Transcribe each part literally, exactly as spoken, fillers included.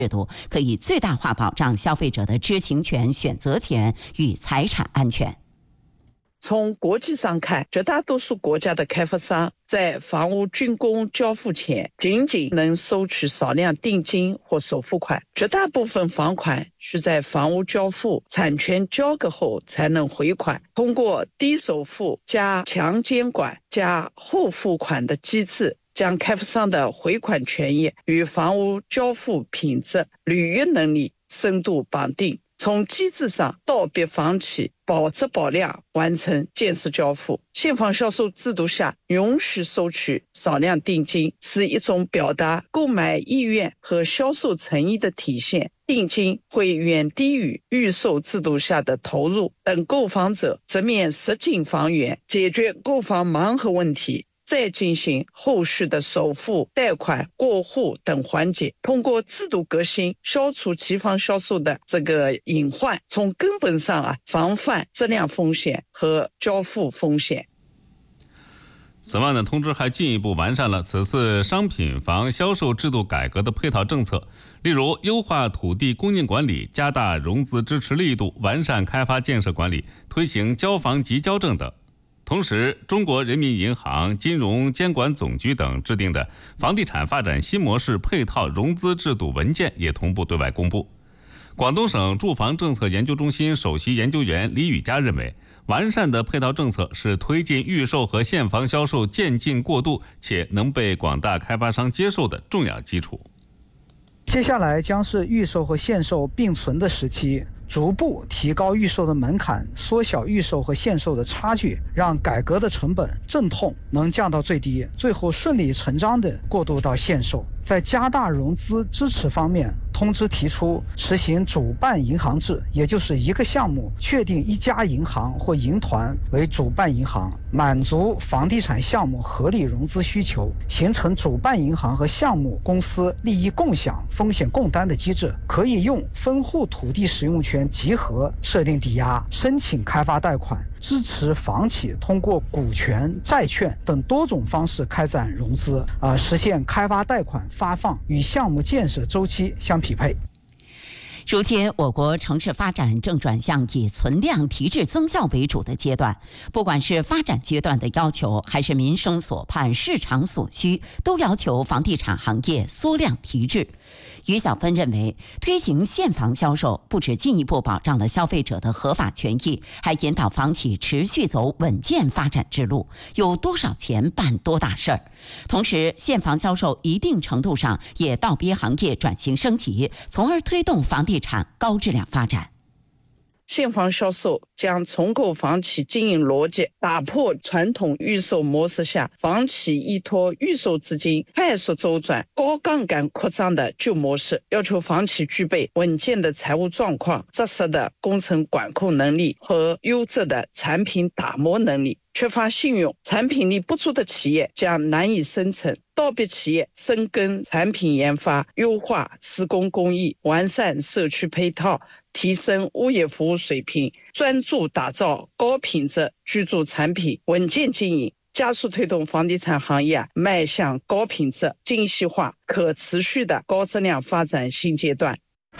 制度可以最大化保障消费者的知情权、选择权与财产安全。 从国际上看，绝大多数国家的开发商在房屋竣工交付前仅仅能收取少量定金或首付款，绝大部分房款需在房屋交付、产权交割后才能回款。通过低首付加强监管加后付款的机制，将开发商的回款权益与房屋交付品质、履约能力深度绑定。从机制上倒逼房企保质保量完成建设交付。现房销售制度下允许收取少量定金，是一种表达购买意愿和销售诚意的体现。定金会远低于预售制度下的投入，等购房者直面实景房源，解决购房盲盒问题，再进行后续的首付、贷款、过户等环节，通过制度革新，消除期房销售的这个隐患，从根本上啊防范质量风险和交付风险。 此外呢，通知还进一步完善了此次商品房销售制度改革的配套政策，例如优化土地供应管理、加大融资支持力度、完善开发建设管理、推行交房急交证等。同时，中国人民银行、金融监管总局等制定的房地产发展新模式配套融资制度文件也同步对外公布。广东省住房政策研究中心首席研究员李宇佳认为，完善的配套政策是推进预售和现房销售渐进过渡且能被广大开发商接受的重要基础。 接下来将是预售和现售并存的时期，逐步提高预售的门槛，缩小预售和现售的差距，让改革的成本阵痛能降到最低，最后顺理成章地过渡到现售。在加大融资支持方面，通知提出实行主办银行制，也就是一个项目确定一家银行或银团为主办银行，满足房地产项目合理融资需求，形成主办银行和项目公司利益共享、风险共担的机制，可以用分户土地使用权集合设定抵押、申请开发贷款，支持房企通过股权、债券等多种方式开展融资，啊、呃，实现开发贷款发放与项目建设周期相匹配。 如今，我国城市发展正转向以存量提质增效为主的阶段，不管是发展阶段的要求，还是民生所盼、市场所需，都要求房地产行业缩量提质。于小芬认为，推行现房销售不只进一步保障了消费者的合法权益，还引导房企持续走稳健发展之路，有多少钱办多大事儿。同时，现房销售一定程度上也倒逼行业转型升级，从而推动房地产高质量发展。 现房销售将重构房企经营逻辑，打破传统预售模式下房企依托预售资金快速周转、高杠杆扩张的旧模式，要求房企具备稳健的财务状况、扎实的工程管控能力和优质的产品打磨能力。缺乏信用、产品力不足的企业将难以生存，倒逼企业深耕产品研发，优化施工工艺，完善社区配套，提升物业服务水平，专注打造高品质居住产品，稳健经营，加速推动房地产行业迈向高品质、精细化、可持续的高质量发展新阶段。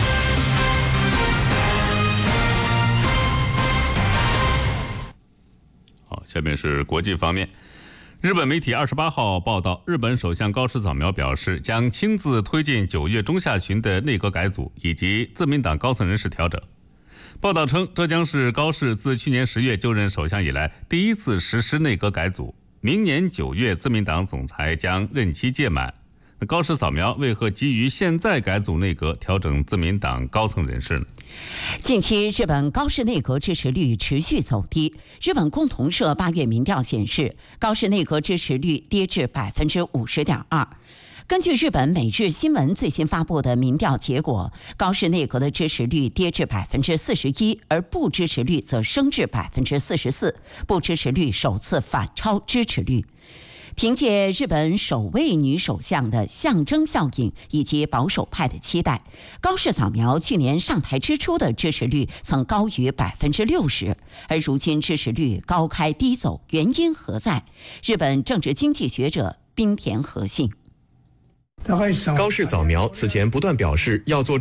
好，下面是国际方面。日本媒体二十八号报道，日本首相高市早苗表示，将亲自推进九月中下旬的内阁改组以及自民党高层人事调整。报道称，这将是高市自去年十月就任首相以来第一次实施内阁改组。明年九月，自民党总裁将任期届满。那高市扫描为何急于现在改组内阁、调整自民党高层人士呢？ 近期日本高市内阁支持率持续走低。日本共同社八月民调显示，高市内阁支持率跌至百分之五十点二。根据日本每日新闻最新发布的民调结果，高市内阁的支持率跌至百分之四十一，而不支持率则升至百分之四十四，不支持率首次反超支持率。凭借日本首位女首相的象征效应以及保守派的期待，高市早苗去年上台之初的支持率曾高于百分之六十，而如今支持率高开低走，原因何在？日本政治经济学者滨田和信。 高市早苗此前不断表示要做